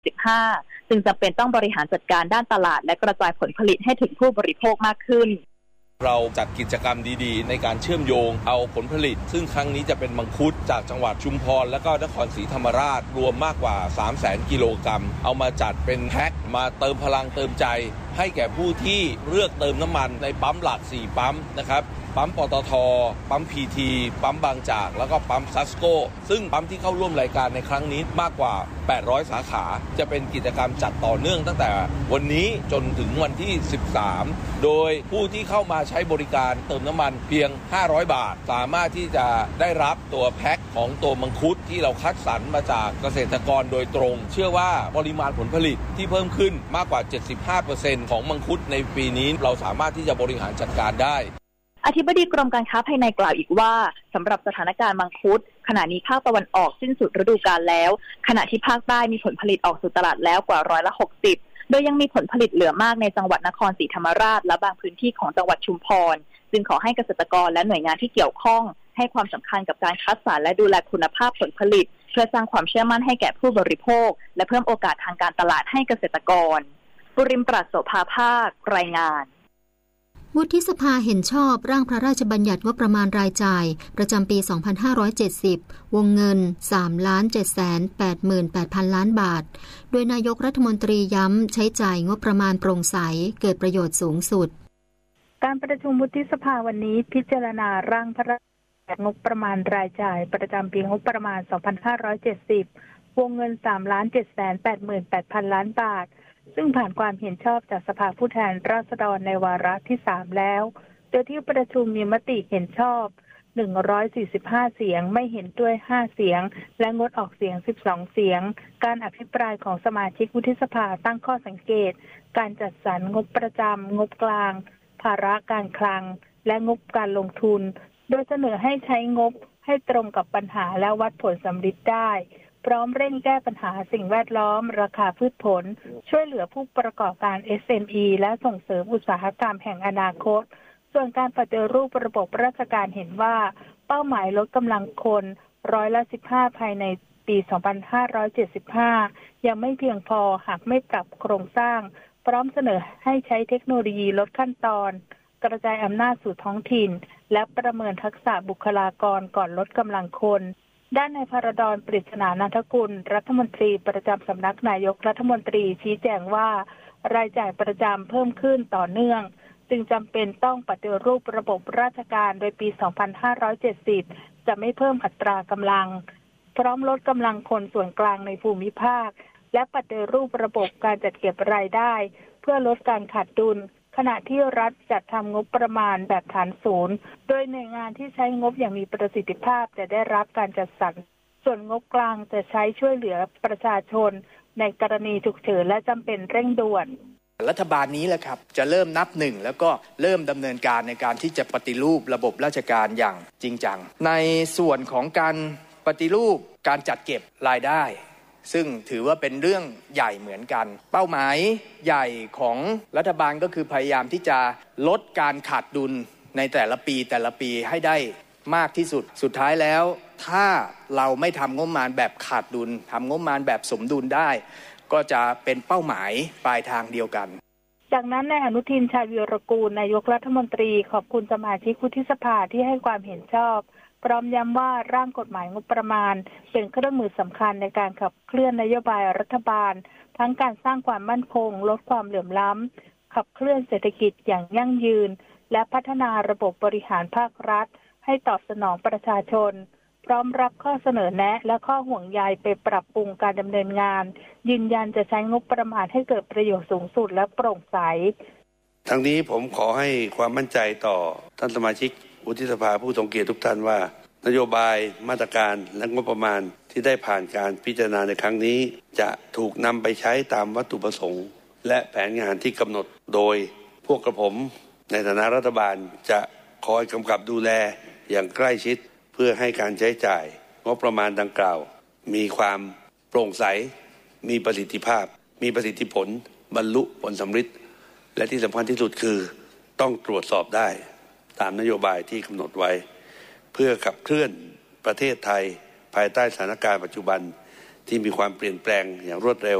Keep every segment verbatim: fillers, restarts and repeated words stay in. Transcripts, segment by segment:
สิบห้า จึงจำเป็นต้องบริหารจัดการด้านตลาดและกระจายผลผลิตให้ถึงผู้บริโภคมากขึ้นเราจัดกิจกรรมดีๆในการเชื่อมโยงเอาผลผลิตซึ่งครั้งนี้จะเป็นมังคุดจากจังหวัดชุมพรและก็นครศรีธรรมราชรวมมากกว่า สามแสน กิโลกรัมเอามาจัดเป็นแพ็คมาเติมพลังเติมใจให้แก่ผู้ที่เลือกเติมน้ำมันในปั๊มหลักสี่ปั๊มนะครับปั๊มปตท.ปั๊ม พี ที ปั๊มบางจากแล้วก็ปั๊มซัสโกซึ่งปั๊มที่เข้าร่วมรายการในครั้งนี้มากกว่าแปดร้อยสาขาจะเป็นกิจกรรมจัดต่อเนื่องตั้งแต่วันนี้จนถึงวันที่สิบสามโดยผู้ที่เข้ามาใช้บริการเติมน้ำมันเพียงห้าร้อยบาทสามารถที่จะได้รับตัวแพ็คของตัวมังคุดที่เราคัดสรรมาจากเกษตรกรโดยตรงเชื่อว่าปริมาณผลผลิตที่เพิ่มขึ้นมากกว่า เจ็ดสิบห้าเปอร์เซ็นต์ ของมังคุดในปีนี้เราสามารถที่จะบริหารจัดการได้อธิบดีกรมการค้าภายในกล่าวอีกว่าสำหรับสถานการณ์มังคุดขณะนี้ภาคตะวันออกสิ้นสุดฤดูกาลแล้วขณะที่ภาคใต้มีผลผลิตออกสู่ตลาดแล้วกว่าร้อยละหกสิบโดยยังมีผลผลิตเหลือมากในจังหวัดนครศรีธรรมราชและบางพื้นที่ของจังหวัดชุมพรจึงขอให้เกษตรกรและหน่วยงานที่เกี่ยวข้องให้ความสำคัญกับการคัดสรรและดูแลคุณภาพผลผลิตเพื่อสร้างความเชื่อมั่นให้แก่ผู้บริโภคและเพิ่มโอกาสทางการตลาดให้เกษตรกรปุริมปราศโสภาภาครายงานวุฒิสภาเห็นชอบร่างพระราชบัญญัติงบประมาณรายจ่ายประจำปี สองพันห้าร้อยเจ็ดสิบ วงเงิน สามล้านเจ็ดแสนแปดหมื่นแปดพัน ล้านบาทโดยนายกรัฐมนตรีย้ำใช้จ่ายงบประมาณโปร่งใสเกิดประโยชน์สูงสุดการประชุมวุฒิสภาวันนี้พิจารณาร่างพระราชบัญญัติงบประมาณรายจ่ายประจำปีงบประมาณ สองพันห้าร้อยเจ็ดสิบ วงเงิน สามล้านเจ็ดแสนแปดหมื่นแปดพัน ล้านบาทซึ่งผ่านความเห็นชอบจากสภาผู้แทนราษฎรในวาระที่สามแล้วโดยที่ประชุมมีมติเห็นชอบหนึ่งร้อยสี่สิบห้าเสียงไม่เห็นด้วยห้าเสียงและงดออกเสียงสิบสองเสียงการอภิปรายของสมาชิกวุฒิสภาตั้งข้อสังเกตการจัดสรรงบประจำงบกลางภาระการคลังและงบการลงทุนโดยเสนอให้ใช้งบให้ตรงกับปัญหาและวัดผลสำฤทธิ์ได้พร้อมเร่งแก้ปัญหาสิ่งแวดล้อมราคาพืชผลช่วยเหลือผู้ประกอบการ เอส เอ็ม อี และส่งเสริมอุตสาหกรรมแห่งอนาคตส่วนการปฏิรูประบบราชการเห็นว่าเป้าหมายลดกำลังคนร้อยละสิบห้าภายในปี สองพันห้าร้อยเจ็ดสิบห้า ยังไม่เพียงพอหากไม่ปรับโครงสร้างพร้อมเสนอให้ใช้เทคโนโลยีลดขั้นตอนกระจายอำนาจสู่ท้องถิ่นและประเมินทักษะบุคลากรก่อนลดกำลังคนด้านนายภรดร ปริศนานันทกุลรัฐมนตรีประจำสำนักนายกรัฐมนตรีชี้แจงว่ารายจ่ายประจำเพิ่มขึ้นต่อเนื่องจึงจำเป็นต้องปฏิรูประบบราชการโดยปี สองพันห้าร้อยเจ็ดสิบ จะไม่เพิ่มอัตรากำลังพร้อมลดกำลังคนส่วนกลางในภูมิภาคและปฏิรูประบบการจัดเก็บรายได้เพื่อลดการขาดดุลขณะที่รัฐจัดทำงบประมาณแบบฐานศูนย์โดยหน่วยงานที่ใช้งบอย่างมีประสิทธิภาพจะได้รับการจัดสรรส่วนงบกลางจะใช้ช่วยเหลือประชาชนในกรณีฉุกเฉินและจำเป็นเร่งด่วนรัฐบาลนี้แหละครับจะเริ่มนับหนึ่งแล้วก็เริ่มดำเนินการในการที่จะปฏิรูประบบราชการอย่างจริงจังในส่วนของการปฏิรูปการจัดเก็บรายได้ซึ่งถือว่าเป็นเรื่องใหญ่เหมือนกันเป้าหมายใหญ่ของรัฐบาลก็คือพยายามที่จะลดการขาดดุลในแต่ละปีแต่ละปีให้ได้มากที่สุดสุดท้ายแล้วถ้าเราไม่ทำงบประมาณแบบขาดดุลทำงบประมาณแบบสมดุลได้ก็จะเป็นเป้าหมายปลายทางเดียวกันจากนั้นนายอนุทินชาญวีรกูลนายกรัฐมนตรีขอบคุณสมาชิกวุฒิสภาที่ให้ความเห็นชอบพร้อมย้ำว่าร่างกฎหมายงบประมาณเป็นเครื่องมือสำคัญในการขับเคลื่อนนโยบายรัฐบาลทั้งการสร้างความมั่นคงลดความเหลื่อมล้ำขับเคลื่อนเศรษฐกิจอย่างยั่งยืนและพัฒนาระบบบริหารภาครัฐให้ตอบสนองประชาชนพร้อมรับข้อเสนอแนะและข้อห่วงใยไปปรับปรุงการดำเนินงานยืนยันจะใช้งบประมาณให้เกิดประโยชน์สูงสุดและโปร่งใสทั้งนี้ผมขอให้ความมั่นใจต่อท่านสมาชิกวุฒิสภาผู้ทรงเกียรติทุกท่านว่านโยบายมาตรการและงบประมาณที่ได้ผ่านการพิจารณาในครั้งนี้จะถูกนำไปใช้ตามวัตถุประสงค์และแผนงานที่กำหนดโดยพวกกระผมในฐานะรัฐบาลจะคอยกำกับดูแลอย่างใกล้ชิดเพื่อให้การใช้จ่ายงบประมาณดังกล่าวมีความโปร่งใสมีประสิทธิภาพมีประสิทธิผลบรรลุผลสำฤทธิ์และที่สำคัญที่สุดคือต้องตรวจสอบได้ตามนโยบายที่กำหนดไว้เพื่อขับเคลื่อนประเทศไทยภายใต้สถานการณ์ปัจจุบันที่มีความเปลี่ยนแปลงอย่างรวดเร็ว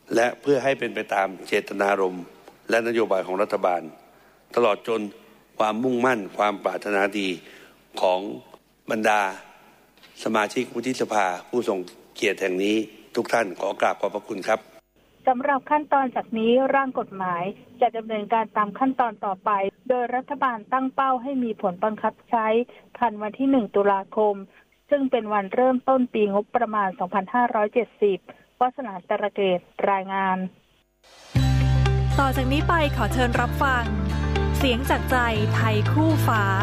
และเพื่อให้เป็นไปตามเจตนารมณ์และนโยบายของรัฐบาลตลอดจนความมุ่งมั่นความปรารถนาดีของบรรดาสมาชิกวุฒิสภาผู้ทรงเกียรติแห่งนี้ทุกท่านขอกราบขอบพระคุณครับสำหรับขั้นตอนจากนี้ร่างกฎหมายจะดำเนินการตามขั้นตอนต่อไปโดยรัฐบาลตั้งเป้าให้มีผลบังคับใช้ทันวันที่หนึ่งตุลาคมซึ่งเป็นวันเริ่มต้นปีงบประมาณสองพันห้าร้อยเจ็ดสิบวาสนาตระเกตรายงานต่อจากนี้ไปขอเชิญรับฟังเสียงจากใจไทยคู่ฟ้า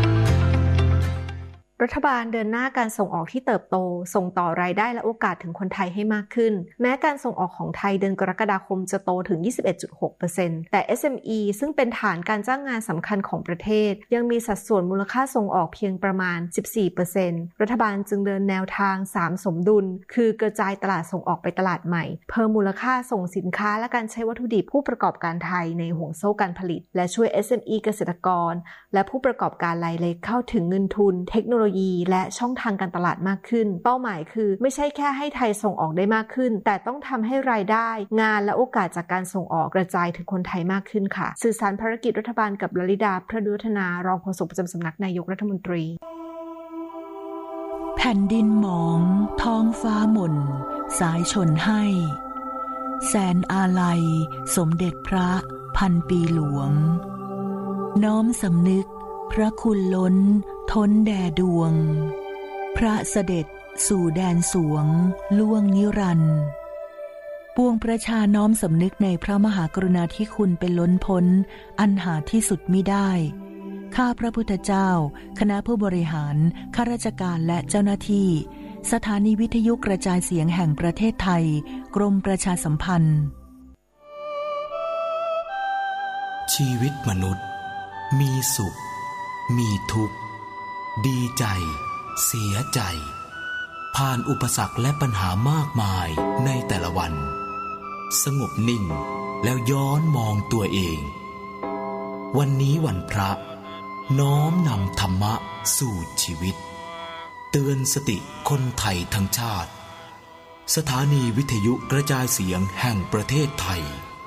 รัฐบาลเดินหน้าการส่งออกที่เติบโตส่งต่อรายได้และโอกาสถึงคนไทยให้มากขึ้นแม้การส่งออกของไทยเดือนกรกฎาคมจะโตถึง ยี่สิบเอ็ดจุดหกเปอร์เซ็นต์ แต่ เอส เอ็ม อี ซึ่งเป็นฐานการจ้างงานสำคัญของประเทศยังมีสัดส่วนมูลค่าส่งออกเพียงประมาณ สิบสี่เปอร์เซ็นต์ รัฐบาลจึงเดินแนวทางสามสมดุลคือกระจายตลาดส่งออกไปตลาดใหม่เพิ่มมูลค่าส่งสินค้าและการใช้วัตถุดิบผู้ประกอบการไทยในห่วงโซ่การผลิตและช่วย เอส เอ็ม อี เกษตรกรและผู้ประกอบการรายเล็กเข้าถึงเงินทุนเทคโนโลยีและช่องทางการตลาดมากขึ้นเป้าหมายคือไม่ใช่แค่ให้ไทยส่งออกได้มากขึ้นแต่ต้องทำให้รายได้งานและโอกาสจากการส่งออกกระจายถึงคนไทยมากขึ้นค่ะสื่อสารภารกิจรัฐบาลกับลลิดาพระดุวัฒนารองโฆษกประจำสำนักนายกรัฐมนตรีแผ่นดินหมองท้องฟ้าหม่นสายชนให้แสนอาลัยสมเด็จพระพันปีหลวงน้อมสำนึกพระคุณล้นท้นแด่ดวงพระเสด็จสู่แดนสวงล่วงนิรันดร์ปวงประชาน้อมสำนึกในพระมหากรุณาธิคุณเป็นล้นพ้นอันหาที่สุดมิได้ข้าพระพุทธเจ้าคณะผู้บริหารข้าราชการและเจ้าหน้าที่สถานีวิทยุกระจายเสียงแห่งประเทศไทยกรมประชาสัมพันธ์ชีวิตมนุษย์มีสุขมีทุกข์ดีใจเสียใจผ่านอุปสรรคและปัญหามากมายในแต่ละวันสงบนิ่งแล้วย้อนมองตัวเองวันนี้วันพระน้อมนำธรรมะสู่ชีวิตเตือนสติคนไทยทั้งชาติสถานีวิทยุกระจายเสียงแห่งประเทศไทย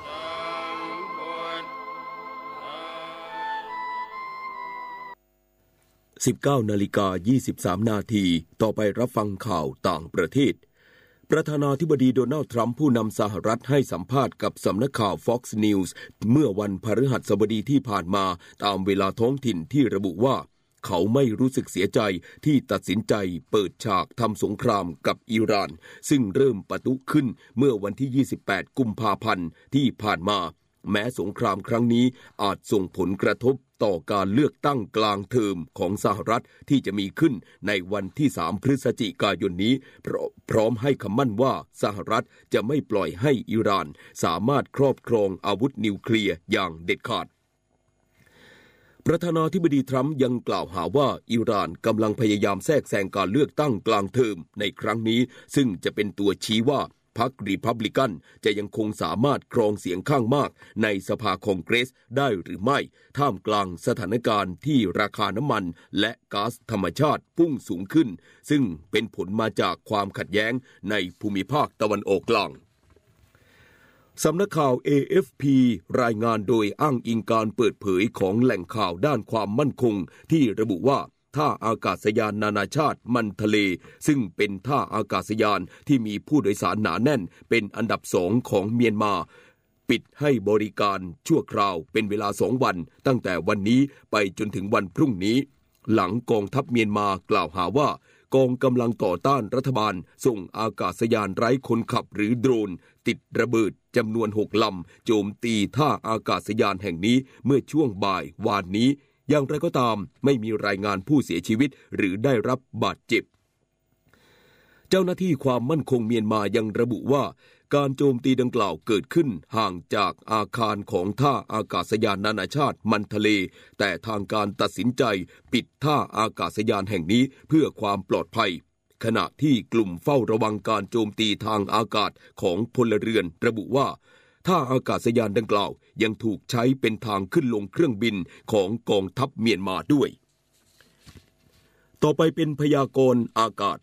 สิบเก้านาฬิกายี่สิบสามนาทีต่อไปรับฟังข่าวต่างประเทศประธานาธิบดีโดนัลด์ทรัมป์ผู้นำสหรัฐให้สัมภาษณ์กับสำนักข่าว Fox News เมื่อวันพฤหัสบดีที่ผ่านมาตามเวลาท้องถิ่นที่ระบุว่าเขาไม่รู้สึกเสียใจที่ตัดสินใจเปิดฉากทำสงครามกับอิหร่านซึ่งเริ่มปะทุขึ้นเมื่อวันที่ยี่สิบแปดกุมภาพันธ์ที่ผ่านมาแม้สงครามครั้งนี้อาจส่งผลกระทบต่อการเลือกตั้งกลางเทอมของสหรัฐที่จะมีขึ้นในวันที่สามพฤศจิกายนนี้พร้อมให้คำมั่นว่าสหรัฐจะไม่ปล่อยให้อิหร่านสามารถครอบครองอาวุธนิวเคลียร์อย่างเด็ดขาดประธานาธิบดีทรัมป์ยังกล่าวหาว่าอิหร่านกำลังพยายามแทรกแซงการเลือกตั้งกลางเทอมในครั้งนี้ซึ่งจะเป็นตัวชี้ว่าพรรครีพับลิกันจะยังคงสามารถครองเสียงข้างมากในสภาคองเกรสได้หรือไม่ท่ามกลางสถานการณ์ที่ราคาน้ำมันและก๊าซธรรมชาติพุ่งสูงขึ้นซึ่งเป็นผลมาจากความขัดแย้งในภูมิภาคตะวันออกกลางสำนักข่าว เอ เอฟ พี รายงานโดยอ้างอิงการเปิดเผยของแหล่งข่าวด้านความมั่นคงที่ระบุว่าท่าอากาศยานนานาชาติมันทะเลซึ่งเป็นท่าอากาศยานที่มีผู้โดยสารหนาแน่นเป็นอันดับสองของเมียนมาปิดให้บริการชั่วคราวเป็นเวลาสองวันตั้งแต่วันนี้ไปจนถึงวันพรุ่งนี้หลังกองทัพเมียนมากล่าวหาว่ากองกำลังต่อต้านรัฐบาลส่งอากาศยานไร้คนขับหรือโดรนติดระเบิดจำนวนหกลำโจมตีท่าอากาศยานแห่งนี้เมื่อช่วงบ่ายวานนี้อย่างไรก็ตามไม่มีรายงานผู้เสียชีวิตหรือได้รับบาดเจ็บเจ้าหน้าที่ความมั่นคงเมียนมายังระบุว่าการโจมตีดังกล่าวเกิดขึ้นห่างจากอาคารของท่าอากาศยานนานาชาติมันทะเลแต่ทางการตัดสินใจปิดท่าอากาศยานแห่งนี้เพื่อความปลอดภัยขณะที่กลุ่มเฝ้าระวังการโจมตีทางอากาศของพลเรือนระบุว่าท่าอากาศยานดังกล่าวยังถูกใช้เป็นทางขึ้นลงเครื่องบินของกองทัพเมียนมาด้วยต่อไปเป็นพยากรณ์อากาศ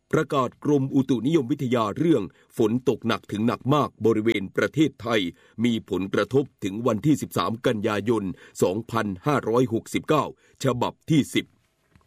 ประกาศกรมอุตุนิยมวิทยาเรื่องฝนตกหนักถึงหนักมากบริเวณประเทศไทยมีผลกระทบถึงวันที่สิบสามกันยายนสองพันห้าร้อยหกสิบเก้าฉบับที่สิบ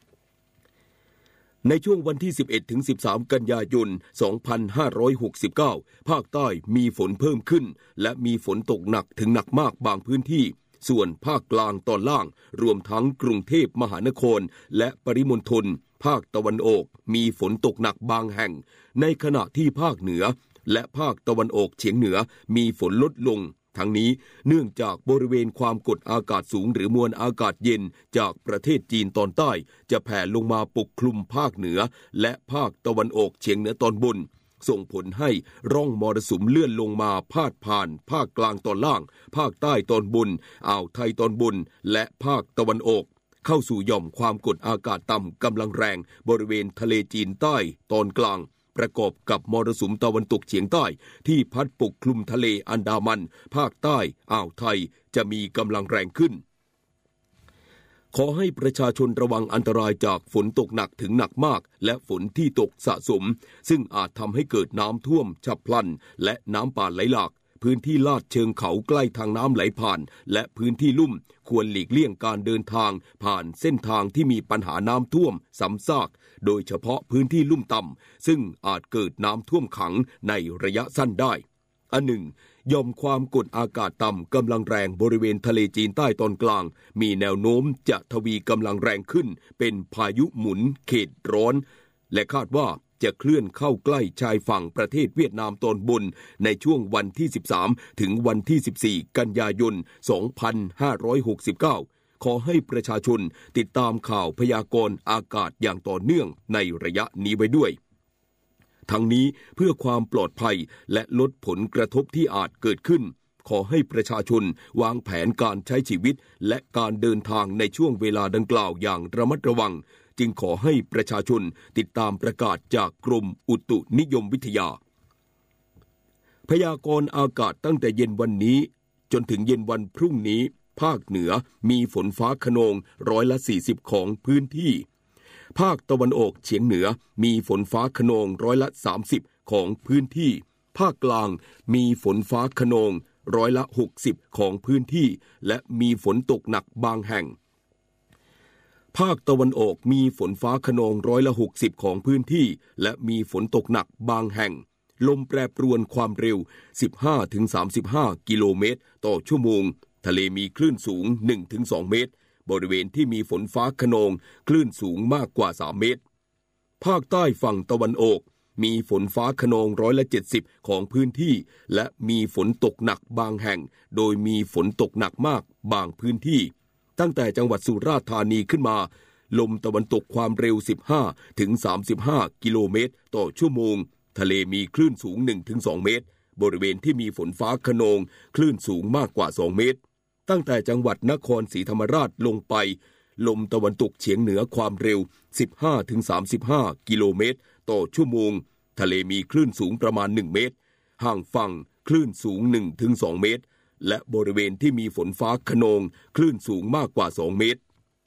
ในช่วงวันที่สิบเอ็ดถึงสิบสามกันยายนสองพันห้าร้อยหกสิบเก้าภาคใต้มีฝนเพิ่มขึ้นและมีฝนตกหนักถึงหนักมากบางพื้นที่ส่วนภาคกลางตอนล่างรวมทั้งกรุงเทพมหานครและปริมณฑลภาคตะวันออกมีฝนตกหนักบางแห่งในขณะที่ภาคเหนือและภาคตะวันออกเฉียงเหนือมีฝนลดลงทั้งนี้เนื่องจากบริเวณความกดอากาศสูงหรือมวลอากาศเย็นจากประเทศจีนตอนใต้จะแผ่ลงมาปกคลุมภาคเหนือและภาคตะวันออกเฉียงเหนือตอนบนส่งผลให้ร่องมรสุมเลื่อนลงมาพาดผ่านภาคกลางตอนล่างภาคใต้ตอนบนอ่าวไทยตอนบนและภาคตะวันออกเข้าสู่หย่อมความกดอากาศต่ำกำลังแรงบริเวณทะเลจีนใต้ตอนกลางประกอบกับมรสุมตะวันตกเฉียงใต้ที่พัดปกคลุมทะเลอันดามันภาคใต้อ่าวไทยจะมีกำลังแรงขึ้นขอให้ประชาชนระวังอันตรายจากฝนตกหนักถึงหนักมากและฝนที่ตกสะสมซึ่งอาจทำให้เกิดน้ำท่วมฉับพลันและน้ำป่าไหลหลากพื้นที่ลาดเชิงเขาใกล้ทางน้ำไหลผ่านและพื้นที่ลุ่มควรหลีกเลี่ยงการเดินทางผ่านเส้นทางที่มีปัญหาน้ำท่วมซ้ำซากโดยเฉพาะพื้นที่ลุ่มต่ำซึ่งอาจเกิดน้ำท่วมขังในระยะสั้นได้อันหนึ่งหย่อมความกดอากาศต่ำกำลังแรงบริเวณทะเลจีนใต้ตอนกลางมีแนวโน้มจะทวีกำลังแรงขึ้นเป็นพายุหมุนเขตร้อนและคาดว่าจะเคลื่อนเข้าใกล้ชายฝั่งประเทศเวียดนามตอนบนในช่วงวันที่สิบสามถึงวันที่สิบสี่กันยายนสองพันห้าร้อยหกสิบเก้าขอให้ประชาชนติดตามข่าวพยากรณ์อากาศอย่างต่อเนื่องในระยะนี้ไว้ด้วยทั้งนี้เพื่อความปลอดภัยและลดผลกระทบที่อาจเกิดขึ้นขอให้ประชาชนวางแผนการใช้ชีวิตและการเดินทางในช่วงเวลาดังกล่าวอย่างระมัดระวังจึงขอให้ประชาชนติดตามประกาศจากกรมอุตุนิยมวิทยาพยากรณ์อากาศตั้งแต่เย็นวันนี้จนถึงเย็นวันพรุ่งนี้ภาคเหนือมีฝนฟ้าคะนองร้อยละสี่สิบของพื้นที่ภาคตะวันออกเฉียงเหนือมีฝนฟ้าคะนองร้อยละสามสิบของพื้นที่ภาคกลางมีฝนฟ้าคะนองร้อยละหกสิบของพื้นที่และมีฝนตกหนักบางแห่งภาคตะวันออกมีฝนฟ้าคะนองร้อยละหกสิบของพื้นที่และมีฝนตกหนักบางแห่งลมแปรปรวนความเร็ว สิบห้าถึงสามสิบห้า กิโลเมตรต่อชั่วโมงทะเลมีคลื่นสูง หนึ่งถึงสอง เมตรบริเวณที่มีฝนฟ้าคะนองคลื่นสูงมากกว่าสามเมตรภาคใต้ฝั่งตะวันออกมีฝนฟ้าคะนองร้อยละเจ็ดสิบของพื้นที่และมีฝนตกหนักบางแห่งโดยมีฝนตกหนักมากบางพื้นที่ตั้งแต่จังหวัดสุราษฎร์ธานีขึ้นมาลมตะวันตกความเร็ว สิบห้าถึงสามสิบห้า กิโลเมตรต่อชั่วโมงทะเลมีคลื่นสูง หนึ่งถึงสอง เมตรบริเวณที่มีฝนฟ้าคะนองคลื่นสูงมากกว่าสองเมตรตั้งแต่จังหวัดนครศรีธรรมราชลงไปลมตะวันตกเฉียงเหนือความเร็ว สิบห้าถึงสามสิบห้า กิโลเมตรต่อชั่วโมงทะเลมีคลื่นสูงประมาณหนึ่งเมตรห่างฝั่งคลื่นสูง หนึ่งถึงสอง เมตรและบริเวณที่มีฝนฟ้าคะนองคลื่นสูงมากกว่าสองเมตร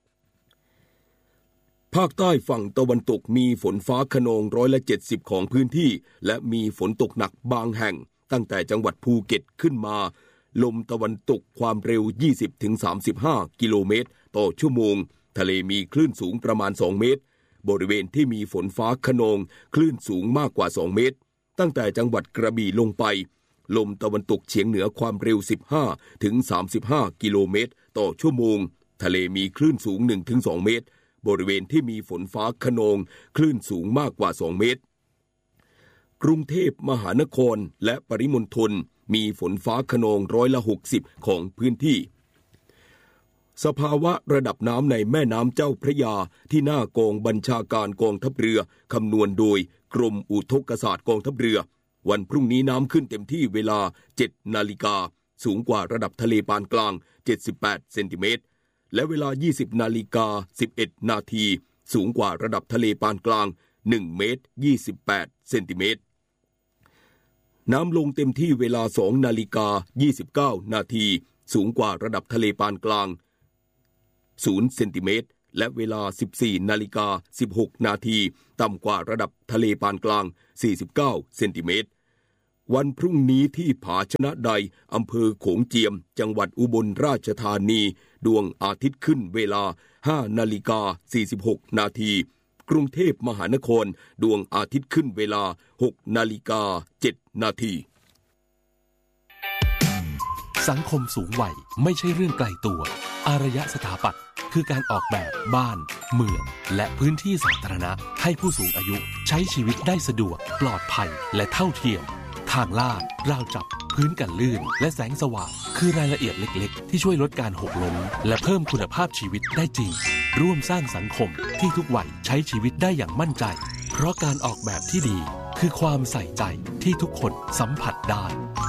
ภาคใต้ฝั่งตะวันตกมีฝนฟ้าคะนองร้อยละเจ็ดสิบของพื้นที่และมีฝนตกหนักบางแห่งตั้งแต่จังหวัดภูเก็ตขึ้นมาลมตะวันตกความเร็ว ยี่สิบถึงสามสิบห้า กิโลเมตรต่อชั่วโมงทะเลมีคลื่นสูงประมาณสองเมตรบริเวณที่มีฝนฟ้าคะนองคลื่นสูงมากกว่าสองเมตรตั้งแต่จังหวัดกระบี่ลงไปลมตะวันตกเฉียงเหนือความเร็ว สิบห้าถึงสามสิบห้า กิโลเมตรต่อชั่วโมงทะเลมีคลื่นสูง หนึ่งถึงสอง เมตรบริเวณที่มีฝนฟ้าคะนองคลื่นสูงมากกว่าสองเมตรกรุงเทพมหานครและปริมณฑลมีฝนฟ้าคะนองร้อยละหกสิบของพื้นที่สภาวะระดับน้ำในแม่น้ำเจ้าพระยาที่หน้ากองบัญชาการกองทัพเรือคำนวณโดยกรมอุทกศาสตร์กองทัพเรือวันพรุ่งนี้น้ำขึ้นเต็มที่เวลา เจ็ดนาฬิกาสูงกว่าระดับทะเลปานกลางเจ็ดสิบแปดเซนติเมตรและเวลา ยี่สิบนาฬิกาสิบเอ็ดนาทีสูงกว่าระดับทะเลปานกลางหนึ่งเมตรยี่สิบแปดเซนติเมตรน้ำลงเต็มที่เวลา สองนาฬิกายี่สิบเก้านาทีสูงกว่าระดับทะเลปานกลางศูนย์เซนติเมตรและเวลา สิบสี่นาฬิกาสิบหกนาทีต่ำกว่าระดับทะเลปานกลางสี่สิบเก้าเซนติเมตรวันพรุ่งนี้ที่ผาชนะใดอำเภอโขงเจียมจังหวัดอุบลราชธานีดวงอาทิตย์ขึ้นเวลา ห้านาฬิกาสี่สิบหกนาทีกรุงเทพมหานครดวงอาทิตย์ขึ้นเวลา หกนาฬิกาเจ็ดนาทีสังคมสูงวัยไม่ใช่เรื่องไกลตัวอารยสถาปัตย์คือการออกแบบบ้านเมืองและพื้นที่สาธารณะให้ผู้สูงอายุใช้ชีวิตได้สะดวกปลอดภัยและเท่าเทียมทางลาดราวจับพื้นกันลื่นและแสงสว่างคือรายละเอียดเล็กๆที่ช่วยลดการหกล้มและเพิ่มคุณภาพชีวิตได้จริงร่วมสร้างสังคมที่ทุกวัยใช้ชีวิตได้อย่างมั่นใจเพราะการออกแบบที่ดีคือความใส่ใจที่ทุกคนสัมผัสได้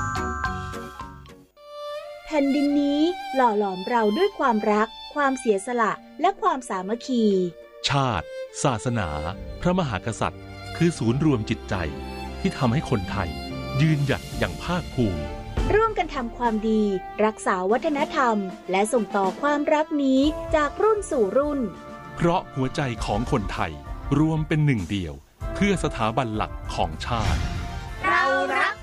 แผ่นดินนี้หล่อหลอมเราด้วยความรักความเสียสละและความสามัคคีชาติศาสนาพระมหากษัตริย์คือศูนย์รวมจิตใจที่ทำให้คนไทยยืนหยัดอย่างภาคภูมิร่วมกันทำความดีรักษาวัฒนธรรมและส่งต่อความรักนี้จากรุ่นสู่รุ่นเพราะหัวใจของคนไทยรวมเป็นหนึ่งเดียวเพื่อสถาบันหลักของชาติเรารัก